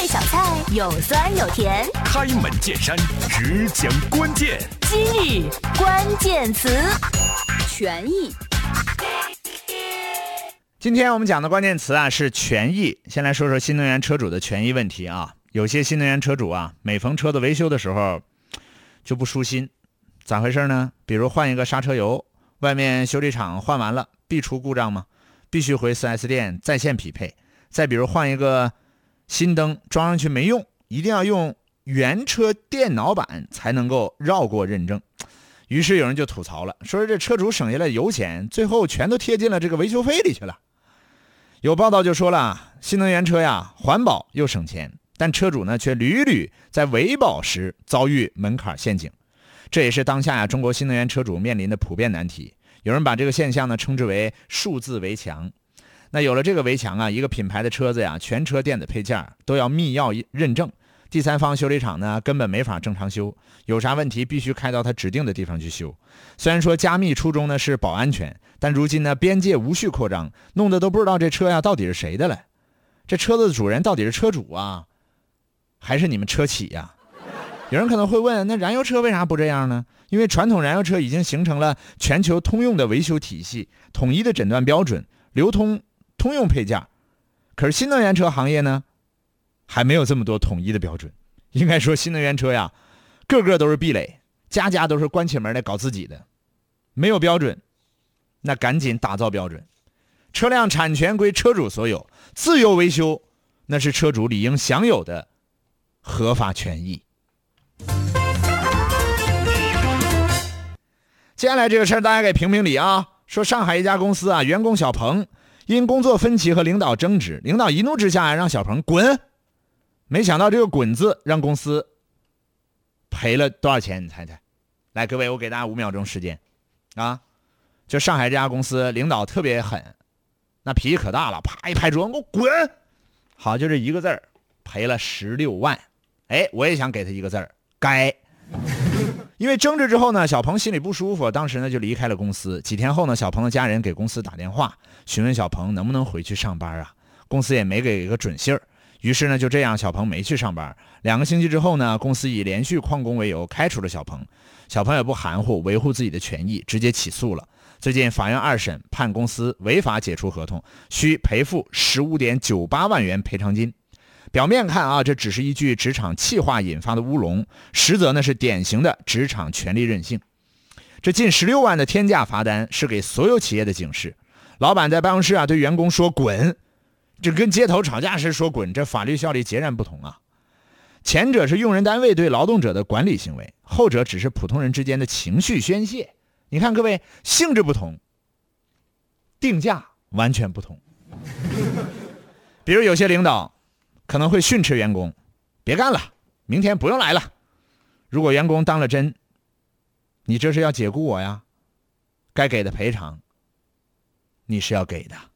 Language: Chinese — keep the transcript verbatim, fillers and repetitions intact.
味小菜，有酸有甜。 开门见山，只讲关键。 今日关键词，权益。 今天我们讲的关键词啊是权益。先来说说新能源车主的权益问题啊。有些新能源车主啊，每逢车子维修的时候就不舒心，咋回事呢？比如换一个刹车油，外面修理厂换完了，必出故障吗？必须回 四 S 店在线匹配。再比如换一个新灯装上去没用，一定要用原车电脑版才能够绕过认证。于是有人就吐槽了，说这车主省下来油钱，最后全都贴进了这个维修费里去了。有报道就说了，新能源车呀，环保又省钱，但车主呢却屡屡在维保时遭遇门槛陷阱，这也是当下呀中国新能源车主面临的普遍难题。有人把这个现象呢称之为数字围墙。那有了这个围墙啊，一个品牌的车子呀，全车电子配件都要密钥认证，第三方修理厂呢根本没法正常修，有啥问题必须开到他指定的地方去修。虽然说加密初衷呢是保安全，但如今呢边界无序扩张，弄得都不知道这车呀到底是谁的了。这车子的主人到底是车主啊，还是你们车企呀？有人可能会问，那燃油车为啥不这样呢？因为传统燃油车已经形成了全球通用的维修体系，统一的诊断标准，流通通用配件。可是新能源车行业呢还没有这么多统一的标准。应该说新能源车呀个个都是壁垒，家家都是关起门来搞自己的。没有标准，那赶紧打造标准。车辆产权归车主所有，自由维修那是车主理应享有的合法权益。接下来这个事儿大家给评评理啊。说上海一家公司啊，员工小鹏因工作分歧和领导争执，领导一怒之下让小鹏滚。没想到这个滚字让公司赔了多少钱？你猜猜？来，各位，我给大家五秒钟时间啊。就上海这家公司领导特别狠，那脾气可大了，啪一拍桌子，给我滚。好，就这一个字儿赔了十六万。哎，我也想给他一个字儿，该。因为争执之后呢，小鹏心里不舒服，当时呢就离开了公司。几天后呢，小鹏的家人给公司打电话询问小鹏能不能回去上班啊，公司也没给一个准信儿。于是呢就这样，小鹏没去上班。两个星期之后呢，公司以连续旷工为由开除了小鹏。小鹏也不含糊，维护自己的权益，直接起诉了。最近法院二审判公司违法解除合同，需赔付 十五点九八万元赔偿金。表面看啊，这只是一句职场气话引发的乌龙，实则呢是典型的职场权力任性。这近十六万的天价罚单是给所有企业的警示。老板在办公室啊对员工说滚，这跟街头吵架时说滚，这法律效力截然不同啊。前者是用人单位对劳动者的管理行为，后者只是普通人之间的情绪宣泄。你看各位，性质不同，定价完全不同。比如有些领导可能会训斥员工，别干了，明天不用来了。如果员工当了真，你这是要解雇我呀，该给的赔偿你是要给的。